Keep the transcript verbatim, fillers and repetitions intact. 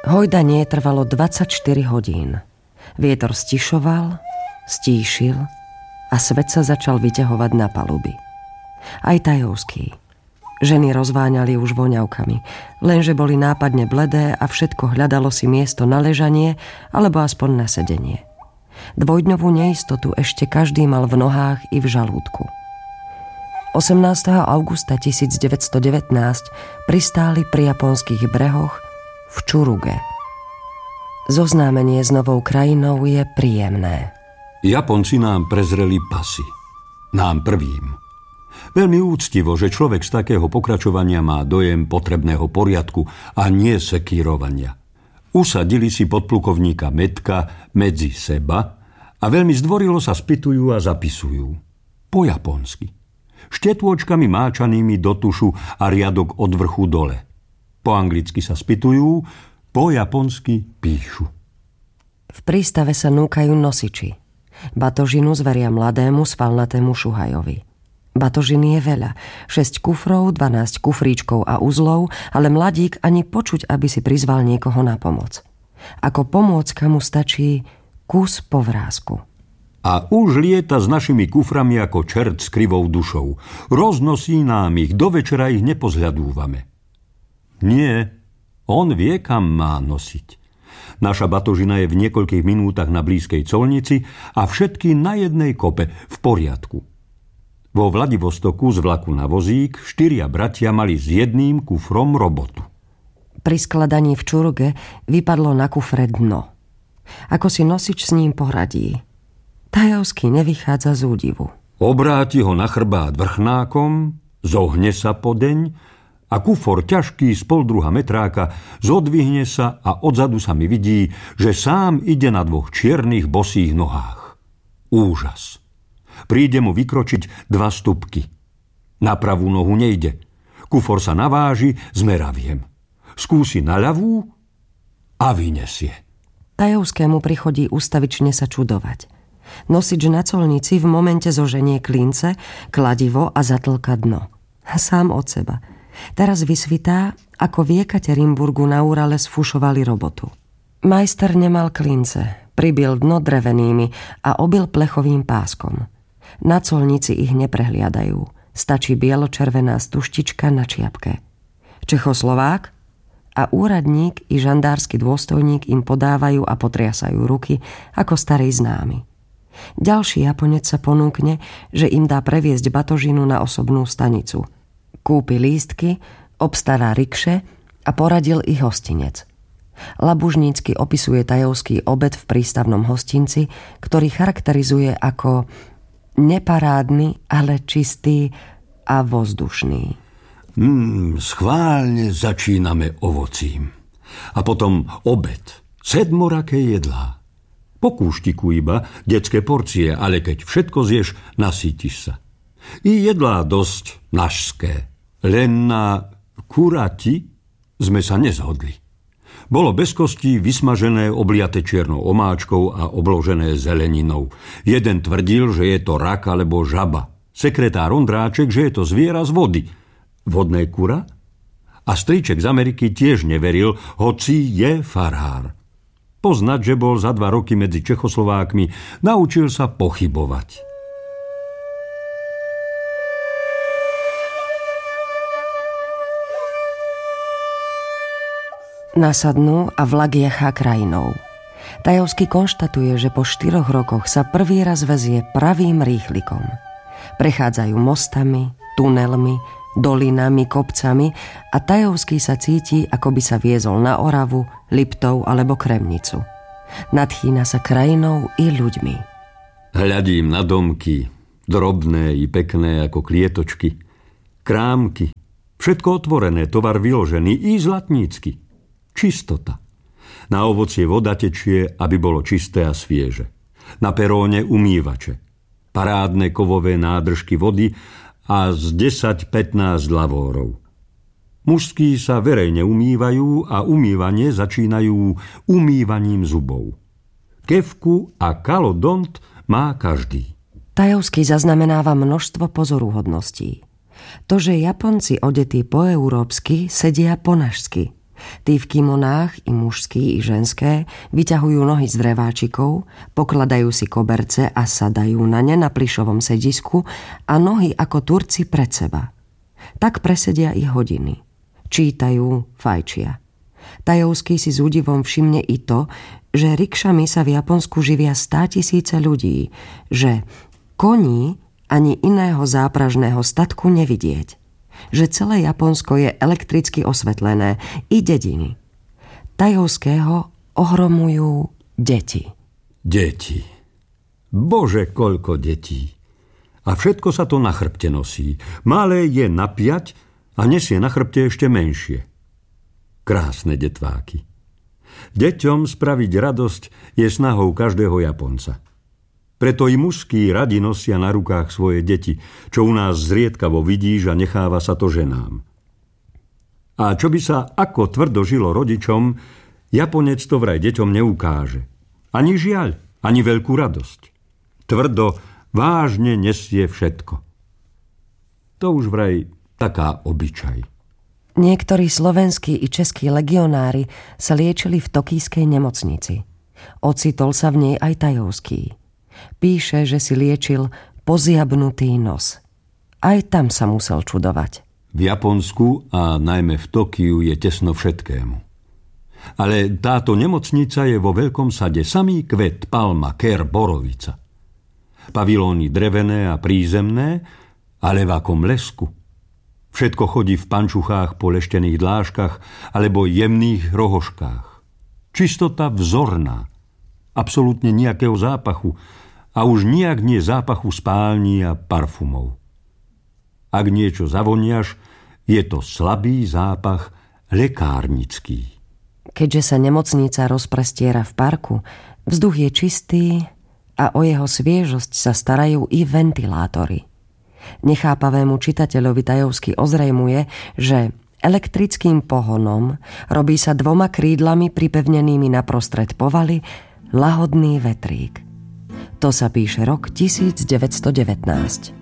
Hojdanie trvalo dvadsaťštyri hodín. Vietor stišoval, stíšil a svet sa začal vyťahovať na paluby. Aj Tajovský. Ženy rozváňali už voňavkami, lenže boli nápadne bledé a všetko hľadalo si miesto na ležanie alebo aspoň na sedenie. Dvojdňovú neistotu ešte každý mal v nohách i v žalúdku. osemnásteho augusta tisícdeväťstodevätnásť pristáli pri japonských brehoch v Čuruge. Zoznámenie s novou krajinou je príjemné. Japonci nám prezreli pasy. Nám prvým. Veľmi úctivo, že človek z takého pokračovania má dojem potrebného poriadku a nie sekírovania. Usadili si podplukovníka Metka medzi seba a veľmi zdvorilo sa spýtujú a zapisujú. Po japonsky. Štetôčkami máčanými do tušu a riadok od vrchu dole. Po anglicky sa spýtujú, po japonsky píšu. V prístave sa núkajú nosiči. Batožinu zveria mladému svalnatému šuhajovi. Batožiny je veľa. šesť kufrov, dvanásť kufríčkov a uzlov, ale mladík ani počuť, aby si prizval niekoho na pomoc. Ako pomôcka mu stačí kus povrásku. A už lieta s našimi kuframi ako čert s krivou dušou. Roznosí nám ich, do večera ich nepozhľadúvame. Nie, on vie, kam má nosiť. Naša batožina je v niekoľkých minútach na blízkej colnici a všetky na jednej kope v poriadku. Vo Vladivostoku z vlaku na vozík štyria bratia mali s jedným kufrom robotu. Pri skladaní v Čuruge vypadlo na kufre dno. Ako si nosič s ním poradí? Tajovský nevychádza z údivu. Obráti ho na chrbát vrchnákom, zohne sa podeň a kufor ťažký z poldruha metráka zodvihne sa a odzadu sa mi vidí, že sám ide na dvoch čiernych bosých nohách. Úžas. Príde mu vykročiť dva stupky. Na pravú nohu nejde. Kufor sa naváži, zmeraviem. Skúsi na ľavú a vyniesie. Tajovskému prichodí ustavične sa čudovať. Nosič na colnici v momente zoženie klince, kladivo a zatlka dno. Sám od seba. Teraz vysvitá, ako v Jekaterinburgu na Úrale sfušovali robotu. Majster nemal klince, pribil dno drevenými a obil plechovým páskom. Na colnici ich neprehliadajú. Stačí bielo-červená stuštička na čiapke. Čechoslovák a úradník i žandársky dôstojník im podávajú a potriasajú ruky ako starí známi. Ďalší Japonec sa ponúkne, že im dá previesť batožinu na osobnú stanicu. Kúpi lístky, obstará rikše a poradil ich hostinec. Labužnícky opisuje Tajovský obed v prístavnom hostinci, ktorý charakterizuje ako neparádny, ale čistý a vzdušný. Mm, schválne začíname ovocím. A potom obed, sedmoraké jedlá. Po kúštiku iba, detské porcie, ale keď všetko zješ, nasítiš sa. I jedlá dosť našské. Len na kurati sme sa nezhodli. Bolo bez kostí, vysmažené, obliate čiernou omáčkou a obložené zeleninou. Jeden tvrdil, že je to rak alebo žaba. Sekretár Ondráček, že je to zviera z vody. Vodné kura? A strýček z Ameriky tiež neveril, hoci je farár. Poznať, že bol za dva roky medzi Čechoslovákmi, naučil sa pochybovať. Nasadnú a vlak jachá krajinou. Tajovský konštatuje, že po štyroch rokoch sa prvý raz vezie pravým rýchlikom. Prechádzajú mostami, tunelmi, dolinami, kopcami a Tajovský sa cíti, ako by sa viezol na Oravu, Liptov alebo Kremnicu. Nadchýna sa krajinou i ľuďmi. Hľadím na domky, drobné i pekné ako klietočky, krámky, všetko otvorené, tovar vyložený i zlatnícky. Čistota. Na ovocie voda tečie, aby bolo čisté a svieže. Na peróne umývače. Parádne kovové nádržky vody a z desať pätnásť lavórov. Mužskí sa verejne umývajú a umývanie začínajú umývaním zubov. Kefku a kalodont má každý. Tajovský zaznamenáva množstvo pozoruhodností. To, že Japonci odetí po európsky, sedia po našsky. Tí v kimonách, i mužskí, i ženské, vyťahujú nohy z dreváčikov, pokladajú si koberce a sadajú na ne na plyšovom sedisku a nohy ako Turci pred seba. Tak presedia i hodiny. Čítajú, fajčia. Tajovský si s údivom všimne i to, že rikšami sa v Japonsku živia státisíce ľudí, že koní ani iného zápražného statku nevidieť, že celé Japonsko je elektricky osvetlené, i dediny. Tajovského ohromujú deti. Deti. Bože, koľko detí. A všetko sa to na chrbte nosí. Malé je na piať a nesie na chrbte ešte menšie. Krásne detváky. Deťom spraviť radosť je snahou každého Japonca. Preto i mužskí radi nosia na rukách svoje deti, čo u nás zriedkavo vidíš a necháva sa to ženám. A čo by sa ako tvrdo žilo rodičom, Japonec to vraj deťom neukáže. Ani žiaľ, ani veľkú radosť. Tvrdo, vážne nesie všetko. To už vraj taká obyčaj. Niektorí slovenskí i českí legionári sa liečili v tokijskej nemocnici. Ocitol sa v nej aj Tajovský. Píše, že si liečil poziabnutý nos. Aj tam sa musel čudovať. V Japonsku a najmä v Tokiu je tesno všetkému. Ale táto nemocnica je vo veľkom sade samý kvet, palma, ker, borovica. Pavilóny drevené a prízemné, ale v akom lesku. Všetko chodí v pančuchách po leštených dlážkach alebo jemných rohoškách. Čistota vzorná, absolútne nejakého zápachu a už nijak nie zápachu spální a parfumov. Ak niečo zavoniaš, je to slabý zápach lekárnický. Keďže sa nemocnica rozprestiera v parku, vzduch je čistý a o jeho sviežosť sa starajú i ventilátory. Nechápavému čitateľovi Tajovský ozrejmuje, že elektrickým pohonom robí sa dvoma krídlami pripevnenými na prostred povaly lahodný vetrík. To sa píše rok tisícdeväťstodevätnásť.